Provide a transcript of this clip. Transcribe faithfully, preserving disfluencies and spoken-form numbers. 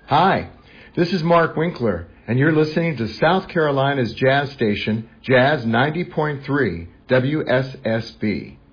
Hi, this is Mark Winkler, and you're listening to South Carolina's jazz station, Jazz ninety point three, W S S B.